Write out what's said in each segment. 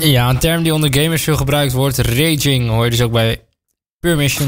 Ja, een term die onder gamers veel gebruikt wordt. Raging hoor je dus ook bij Permission.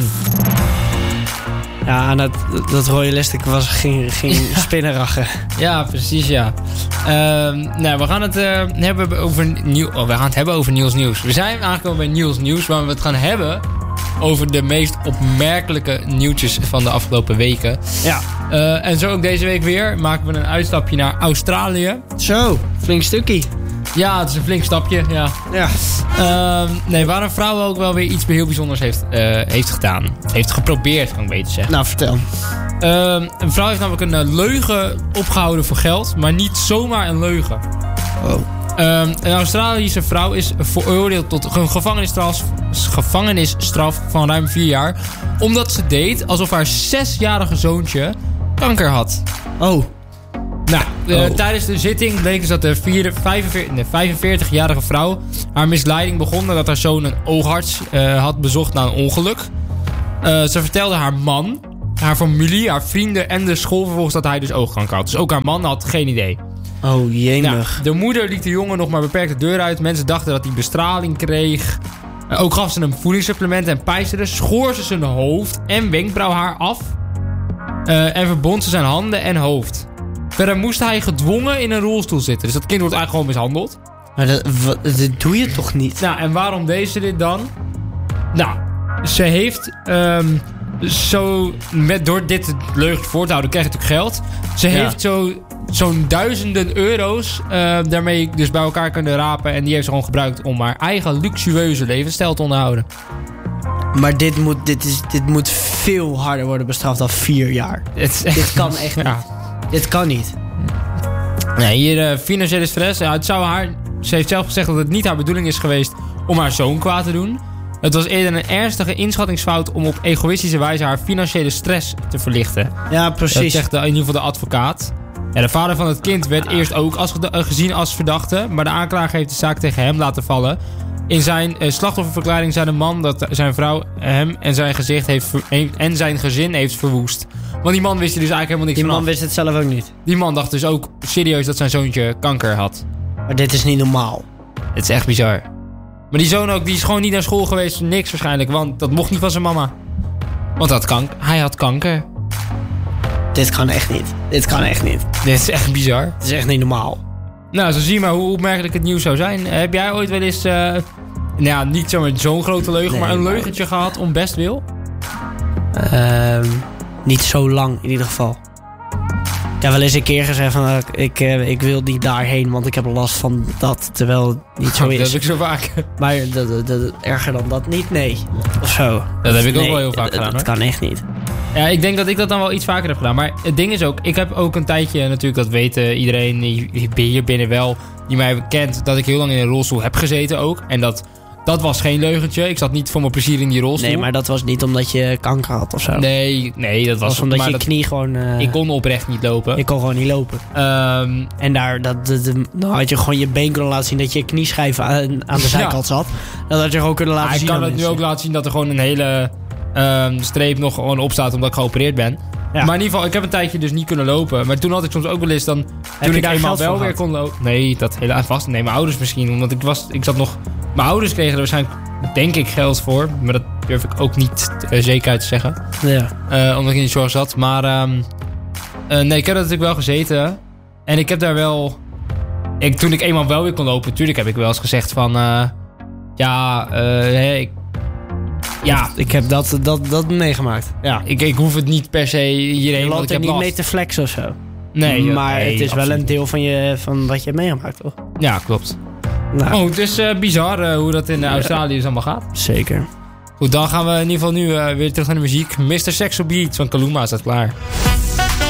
Ja, en dat royalistic ging spinnenrachen. Ja, precies, ja. We gaan het hebben over Niels Nieuws. We zijn aangekomen bij Niels Nieuws, waar we het gaan hebben over de meest opmerkelijke nieuwtjes van de afgelopen weken. Ja. En zo ook deze week weer maken we een uitstapje naar Australië. Zo, flink stukje. Ja, het is een flink stapje, ja. Waar een vrouw ook wel weer iets heel bijzonders heeft gedaan. Heeft geprobeerd, kan ik beter zeggen. Nou, vertel. Een vrouw heeft namelijk een leugen opgehouden voor geld, maar niet zomaar een leugen. Oh. Een Australische vrouw is veroordeeld tot een gevangenisstraf van ruim 4 jaar. Omdat ze deed alsof haar 6-jarige zoontje kanker had. Oh. Tijdens de zitting bleek dus dat de 45-jarige vrouw haar misleiding begon nadat haar zoon een oogarts had bezocht na een ongeluk. Ze vertelde haar man, haar familie, haar vrienden en de school vervolgens dat hij dus oogkanker had. Dus ook haar man had geen idee. Oh, jemig. De moeder liet de jongen nog maar beperkt de deur uit. Mensen dachten dat hij bestraling kreeg. Ook gaf ze hem voedingssupplementen en pijsterde. Schoor ze zijn hoofd en wenkbrauwhaar af. En verbond ze zijn handen en hoofd. Verder moest hij gedwongen in een rolstoel zitten. Dus dat kind wordt eigenlijk gewoon mishandeld. Maar dat doe je toch niet? Nou, en waarom deed ze dit dan? Nou, ze heeft door dit leugen voor te houden, krijg je natuurlijk geld. Ze heeft zo'n duizenden euro's daarmee dus bij elkaar kunnen rapen. En die heeft ze gewoon gebruikt om haar eigen luxueuze levensstijl te onderhouden. Maar dit moet veel harder worden bestraft dan 4 jaar. Dit kan echt niet. Dit kan niet. Nee, hier financiële stress. Ja, ze heeft zelf gezegd dat het niet haar bedoeling is geweest om haar zoon kwaad te doen. Het was eerder een ernstige inschattingsfout om op egoïstische wijze haar financiële stress te verlichten. Ja, precies. Dat zegt in ieder geval de advocaat. Ja, de vader van het kind werd eerst ook gezien als verdachte, maar de aanklager heeft de zaak tegen hem laten vallen. In zijn slachtofferverklaring zei de man dat zijn vrouw hem en zijn gezicht en zijn gezin heeft verwoest. Want die man wist er dus eigenlijk helemaal niks van. Die man wist het zelf ook niet. Die man dacht dus ook serieus dat zijn zoontje kanker had. Maar dit is niet normaal. Het is echt bizar. Maar die zoon ook, die is gewoon niet naar school geweest. Niks waarschijnlijk, want dat mocht niet van zijn mama. Want hij had kanker. Dit kan echt niet. Dit is echt bizar. Het is echt niet normaal. Nou, zo zie je maar hoe opmerkelijk het nieuws zou zijn. Heb jij ooit wel eens, niet zo'n grote leugen, maar een leugentje gehad om bestwil? Niet zo lang in ieder geval. Ik heb wel eens een keer gezegd van ik wil niet daarheen, want ik heb last van dat, terwijl het niet zo is. Dat heb ik zo vaak. Maar erger dan dat niet, nee. Of zo. Dat heb ik ook wel heel vaak gedaan. Dat kan echt niet. Ja, ik denk dat ik dat dan wel iets vaker heb gedaan. Maar het ding is ook, ik heb ook een tijdje natuurlijk, dat weet iedereen hier binnen wel, die mij kent, dat ik heel lang in een rolstoel heb gezeten ook. En dat was geen leugentje. Ik zat niet voor mijn plezier in die rolstoel. Nee, maar dat was niet omdat je kanker had of zo. Nee, dat was omdat je knie gewoon... ik kon oprecht niet lopen. Ik kon gewoon niet lopen. En dan had je gewoon je been kunnen laten zien dat je knieschijf aan de zijkant zat. Dat had je gewoon kunnen laten zien. Ik kan het nu ook laten zien dat er gewoon een hele streep nog gewoon op staat omdat ik geopereerd ben. Ja. Maar in ieder geval, ik heb een tijdje dus niet kunnen lopen. Maar toen had ik soms ook wel eens dan... Toen ik eenmaal wel weer kon lopen... Nee, dat helaas vast. Nee, mijn ouders misschien. Omdat ik zat nog... Mijn ouders kregen er waarschijnlijk, denk ik, geld voor. Maar dat durf ik ook niet zeker uit te zeggen. Ja. Omdat ik in die zorg zat. Maar nee, ik heb er natuurlijk wel gezeten. En ik heb daar wel... Toen ik eenmaal wel weer kon lopen... Natuurlijk heb ik wel eens gezegd van... ik heb dat meegemaakt. Ja, ik hoef het niet per se hierheen. Je loopt er niet mee te flexen of zo. Nee. Maar het is wel een deel van wat je hebt meegemaakt, toch? Ja, klopt. Nou. Het is bizar hoe dat in Australië dus allemaal gaat. Zeker. Goed, dan gaan we in ieder geval nu weer terug naar de muziek. Mr. Sexo Beats van Kaluma staat klaar.